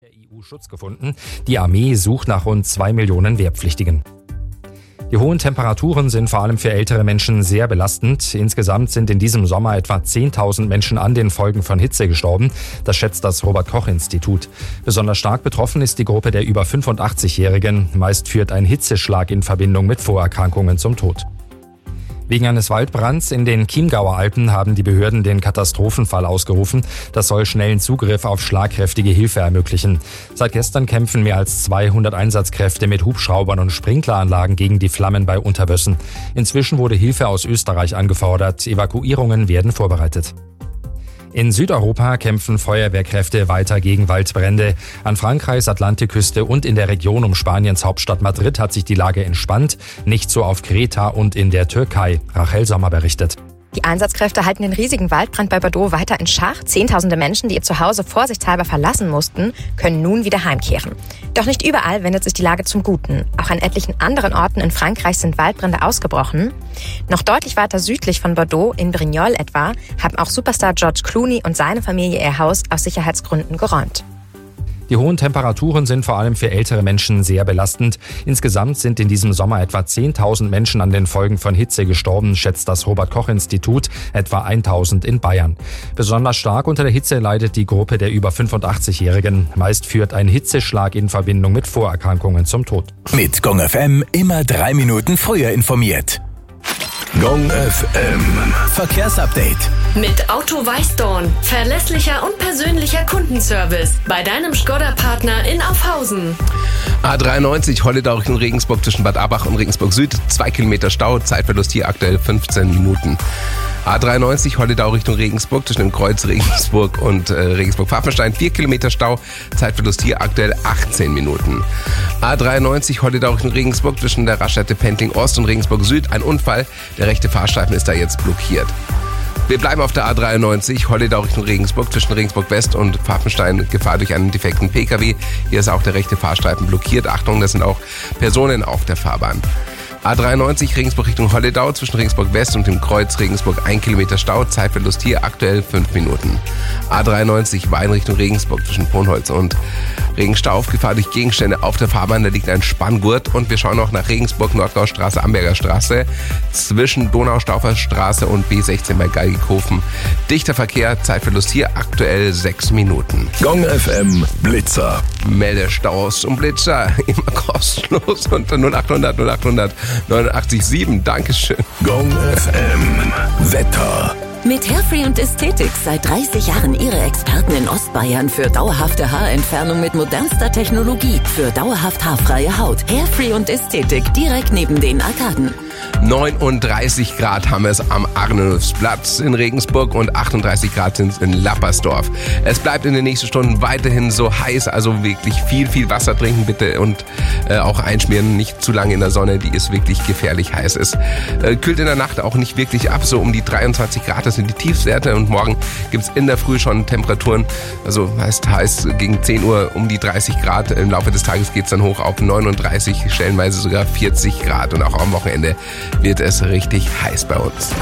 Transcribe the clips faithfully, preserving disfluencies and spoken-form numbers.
Der E U Schutz gefunden. Die Armee sucht nach rund zwei Millionen Wehrpflichtigen. Die hohen Temperaturen sind vor allem für ältere Menschen sehr belastend. Insgesamt sind in diesem Sommer etwa zehntausend Menschen an den Folgen von Hitze gestorben. Das schätzt das Robert-Koch-Institut. Besonders stark betroffen ist die Gruppe der über fünfundachtzigjährigen. Meist führt ein Hitzeschlag in Verbindung mit Vorerkrankungen zum Tod. Wegen eines Waldbrands in den Chiemgauer Alpen haben die Behörden den Katastrophenfall ausgerufen. Das soll schnellen Zugriff auf schlagkräftige Hilfe ermöglichen. Seit gestern kämpfen mehr als zweihundert Einsatzkräfte mit Hubschraubern und Sprinkleranlagen gegen die Flammen bei Unterwössen. Inzwischen wurde Hilfe aus Österreich angefordert. Evakuierungen werden vorbereitet. In Südeuropa kämpfen Feuerwehrkräfte weiter gegen Waldbrände. An Frankreichs Atlantikküste und in der Region um Spaniens Hauptstadt Madrid hat sich die Lage entspannt. Nicht so auf Kreta und in der Türkei. Rachel Sommer berichtet. Die Einsatzkräfte halten den riesigen Waldbrand bei Bordeaux weiter in Schach. Zehntausende Menschen, die ihr Zuhause vorsichtshalber verlassen mussten, können nun wieder heimkehren. Doch nicht überall wendet sich die Lage zum Guten. Auch an etlichen anderen Orten in Frankreich sind Waldbrände ausgebrochen. Noch deutlich weiter südlich von Bordeaux, in Brignoles etwa, haben auch Superstar George Clooney und seine Familie ihr Haus aus Sicherheitsgründen geräumt. Die hohen Temperaturen sind vor allem für ältere Menschen sehr belastend. Insgesamt sind in diesem Sommer etwa zehntausend Menschen an den Folgen von Hitze gestorben, schätzt das Robert-Koch-Institut, etwa tausend in Bayern. Besonders stark unter der Hitze leidet die Gruppe der über fünfundachtzigjährigen. Meist führt ein Hitzeschlag in Verbindung mit Vorerkrankungen zum Tod. Mit Gong F M immer drei Minuten früher informiert. Gong F M Verkehrsupdate. Mit Auto Weißdorn. Verlässlicher und persönlicher Kundenservice. Bei deinem Škoda-Partner in Aufhausen. A dreiundneunzig Holledau Richtung Regensburg zwischen Bad Abach und Regensburg Süd. Zwei Kilometer Stau. Zeitverlust hier aktuell fünfzehn Minuten. A dreiundneunzig Holledau Richtung Regensburg zwischen dem Kreuz Regensburg und äh, Regensburg-Pfaffenstein. Vier Kilometer Stau. Zeitverlust hier aktuell achtzehn Minuten. A dreiundneunzig Holledau Richtung Regensburg zwischen der Raststätte Pendling Ost und Regensburg Süd. Ein Unfall. Der rechte Fahrstreifen ist da jetzt blockiert. Wir bleiben auf der A dreiundneunzig, Holledau Richtung Regensburg, zwischen Regensburg West und Pfaffenstein, Gefahr durch einen defekten Pkw. Hier ist auch der rechte Fahrstreifen blockiert. Achtung, das sind auch Personen auf der Fahrbahn. A dreiundneunzig Regensburg Richtung Holledau, zwischen Regensburg West und dem Kreuz Regensburg ein Kilometer Stau, Zeitverlust hier aktuell fünf Minuten. A dreiundneunzig Wein Richtung Regensburg zwischen Ponholz und Regenstauf, Gefahr durch Gegenstände auf der Fahrbahn, da liegt ein Spanngurt und wir schauen noch nach Regensburg, Nordgaustraße, Amberger Straße, zwischen Donaustauffer-Straße und B sechzehn bei Geigikofen. Dichter Verkehr, Zeitverlust hier aktuell sechs Minuten. Gong F M Blitzer. Meldestaus und Blitzer, immer kostenlos unter null achthundert null achthundert neunundachtzig sieben. Dankeschön. Gong F M Wetter. Mit Hairfree und Ästhetik seit dreißig Jahren Ihre Experten in Ostbayern für dauerhafte Haarentfernung mit modernster Technologie. Für dauerhaft haarfreie Haut. Hairfree und Ästhetik direkt neben den Arkaden. neununddreißig Grad haben wir es am Arnulfsplatz in Regensburg und achtunddreißig Grad sind es in Lappersdorf. Es bleibt in den nächsten Stunden weiterhin so heiß, also wirklich viel, viel Wasser trinken bitte und äh, auch einschmieren, nicht zu lange in der Sonne, die ist wirklich gefährlich heiß. Es äh, kühlt in der Nacht auch nicht wirklich ab, so um die dreiundzwanzig Grad, das sind die Tiefstwerte und morgen gibt es in der Früh schon Temperaturen, also heißt, heißt gegen zehn Uhr um die dreißig Grad, im Laufe des Tages geht es dann hoch auf neununddreißig, stellenweise sogar vierzig Grad und auch am Wochenende wird es richtig heiß bei uns.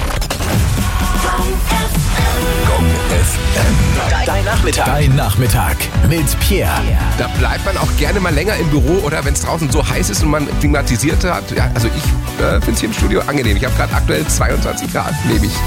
Gong F M. Dein Nachmittag. Dein Nachmittag mit Pierre. Da bleibt man auch gerne mal länger im Büro oder wenn es draußen so heiß ist und man klimatisiert hat. Ja, also ich äh, finde es hier im Studio angenehm. Ich habe gerade aktuell zweiundzwanzig Grad, nehme ich.